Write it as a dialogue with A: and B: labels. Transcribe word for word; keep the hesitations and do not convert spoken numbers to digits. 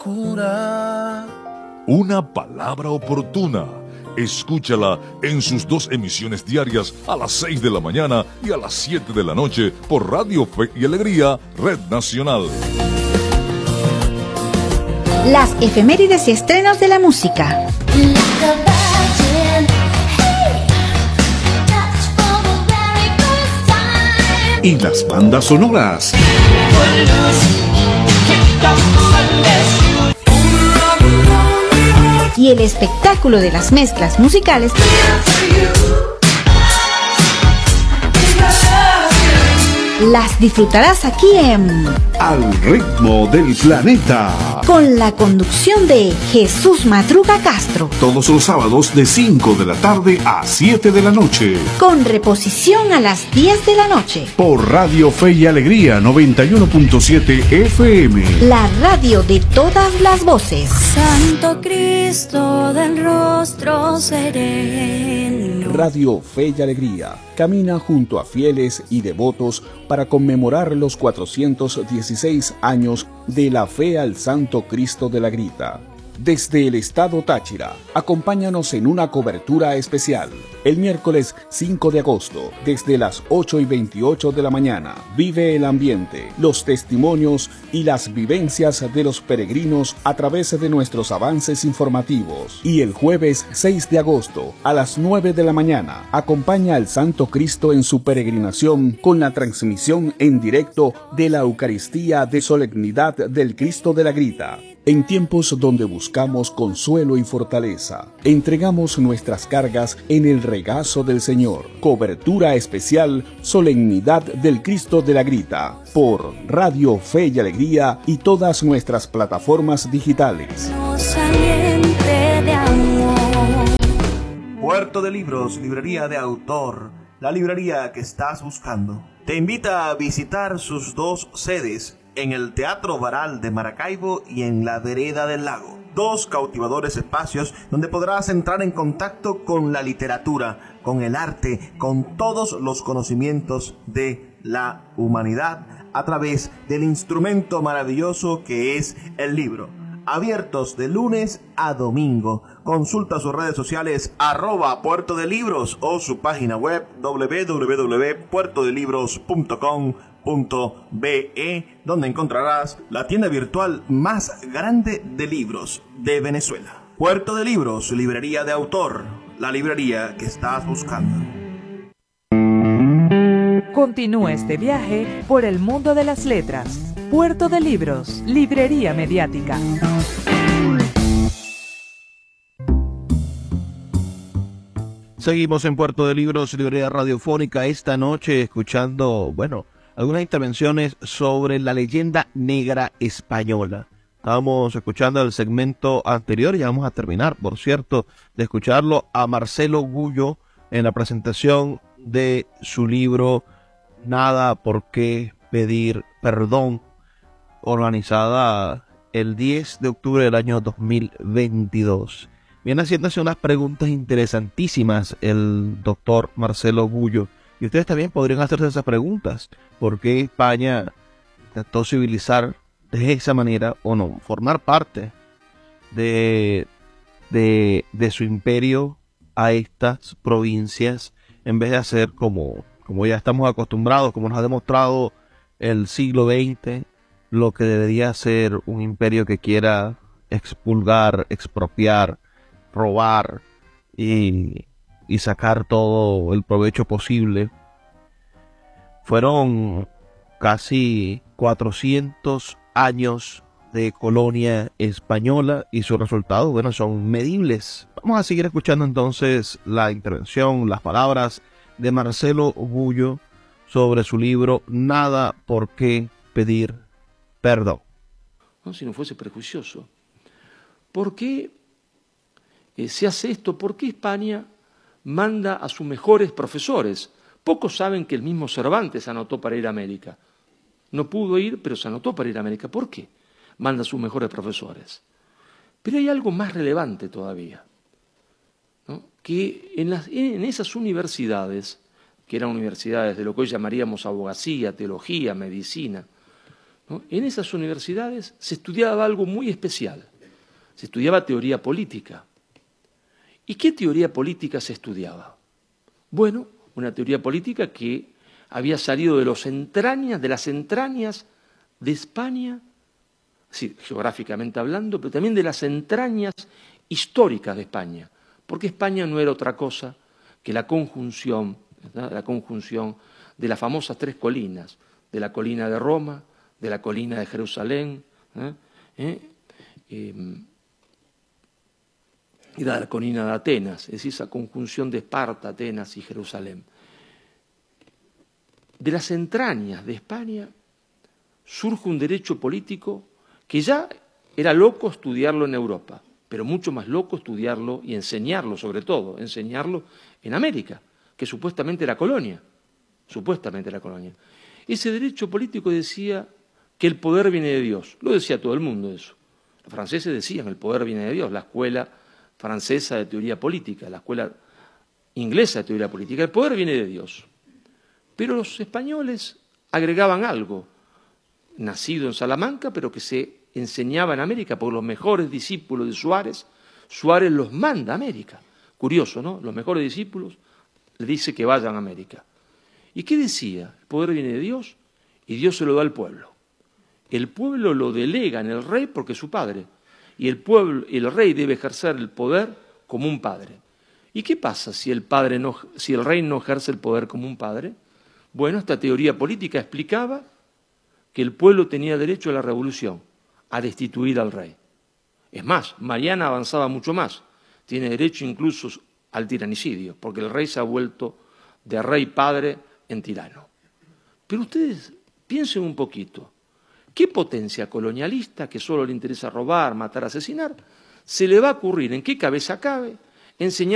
A: cura.
B: Una palabra oportuna. Escúchala en sus dos emisiones diarias a las seis de la mañana y a las siete de la noche por Radio Fe y Alegría, Red Nacional.
C: Las efemérides y estrenos de la música.
D: Y las bandas sonoras.
C: Y el espectáculo de las mezclas musicales las disfrutarás aquí en
D: Al ritmo del planeta,
C: con la conducción de Jesús Madruga Castro,
D: todos los sábados de cinco de la tarde a siete de la noche,
C: con reposición a las diez de la noche
D: por Radio Fe y Alegría noventa y uno punto siete F M,
C: la radio de todas las voces.
E: Santo Cristo del rostro sereno.
F: Radio Fe y Alegría camina junto a fieles y devotos para conmemorar los cuatrocientos dieciséis años de la fe al Santo Cristo de la Grita. Desde el estado Táchira, acompáñanos en una cobertura especial. El miércoles cinco de agosto, desde las ocho y veintiocho de la mañana, vive el ambiente, los testimonios y las vivencias de los peregrinos a través de nuestros avances informativos. Y el jueves seis de agosto, a las nueve de la mañana, acompaña al Santo Cristo en su peregrinación con la transmisión en directo de la Eucaristía de Solemnidad del Cristo de la Grita. En tiempos donde buscamos consuelo y fortaleza, entregamos nuestras cargas en el regazo del Señor. Cobertura especial Solemnidad del Cristo de la Grita por Radio Fe y Alegría y todas nuestras plataformas digitales.
G: Puerto de Libros, librería de autor, la librería que estás buscando. Te invita a visitar sus dos sedes, en el Teatro Baral de Maracaibo y en la Vereda del Lago. Dos cautivadores espacios donde podrás entrar en contacto con la literatura, con el arte, con todos los conocimientos de la humanidad a través del instrumento maravilloso que es el libro. Abiertos de lunes a domingo. Consulta sus redes sociales arroba Puerto de Libros o su página web doble u doble u doble u punto puerto de libros punto com punto be, donde encontrarás la tienda virtual más grande de libros de Venezuela. Puerto de Libros, librería de autor, la librería que estás buscando.
H: Continúa este viaje por el mundo de las letras. Puerto de Libros, librería mediática.
I: Seguimos en Puerto de Libros, librería radiofónica, esta noche escuchando, bueno, algunas intervenciones sobre la leyenda negra española. Estábamos escuchando el segmento anterior y ya vamos a terminar, por cierto, de escucharlo a Marcelo Gullo en la presentación de su libro Nada por qué pedir perdón, organizada el diez de octubre del año dos mil veintidós. Viene haciéndose unas preguntas interesantísimas el doctor Marcelo Gullo. Y ustedes también podrían hacerse esas preguntas. ¿Por qué España intentó civilizar de esa manera o no? Formar parte de, de, de su imperio a estas provincias en vez de hacer como, como ya estamos acostumbrados, como nos ha demostrado el siglo veinte, lo que debería ser un imperio que quiera expulgar, expropiar, robar y... y sacar todo el provecho posible. Fueron casi cuatrocientos años de colonia española y sus resultados, bueno, son medibles. Vamos a seguir escuchando entonces la intervención, las palabras de Marcelo Gullo sobre su libro Nada por qué pedir perdón.
J: No, si no fuese prejuicioso. ¿Por qué eh, se hace esto? ¿Por qué España manda a sus mejores profesores? Pocos saben que el mismo Cervantes se anotó para ir a América. No pudo ir, pero se anotó para ir a América. ¿Por qué manda a sus mejores profesores? Pero hay algo más relevante todavía, ¿no? Que en, las, en esas universidades, que eran universidades de lo que hoy llamaríamos abogacía, teología, medicina, ¿no? En esas universidades se estudiaba algo muy especial. Se estudiaba teoría política. ¿Y qué teoría política se estudiaba? Bueno, una teoría política que había salido de, los entrañas, de las entrañas de España, sí, geográficamente hablando, pero también de las entrañas históricas de España, porque España no era otra cosa que la conjunción, ¿verdad? La conjunción de las famosas tres colinas, de la colina de Roma, de la colina de Jerusalén, ¿eh? ¿Eh? Eh, y de la colina de Atenas, es decir, esa conjunción de Esparta, Atenas y Jerusalén. De las entrañas de España surge un derecho político que ya era loco estudiarlo en Europa, pero mucho más loco estudiarlo y enseñarlo, sobre todo, enseñarlo en América, que supuestamente era colonia, supuestamente era colonia. Ese derecho político decía que el poder viene de Dios, lo decía todo el mundo eso. Los franceses decían el poder viene de Dios, la escuela francesa de teoría política, la escuela inglesa de teoría política, el poder viene de Dios. Pero los españoles agregaban algo, nacido en Salamanca, pero que se enseñaba en América por los mejores discípulos de Suárez. Suárez los manda a América. Curioso, ¿no? Los mejores discípulos le dice que vayan a América. ¿Y qué decía? El poder viene de Dios y Dios se lo da al pueblo. El pueblo lo delega en el rey porque es su padre. Y el pueblo, el rey debe ejercer el poder como un padre. ¿Y qué pasa si el, padre no, si el rey no ejerce el poder como un padre? Bueno, esta teoría política explicaba que el pueblo tenía derecho a la revolución, a destituir al rey. Es más, Mariana avanzaba mucho más. Tiene derecho incluso al tiranicidio, porque el rey se ha vuelto de rey padre en tirano. Pero ustedes piensen un poquito. ¿Qué potencia colonialista, que solo le interesa robar, matar, asesinar, se le va a ocurrir, en qué cabeza cabe, enseñar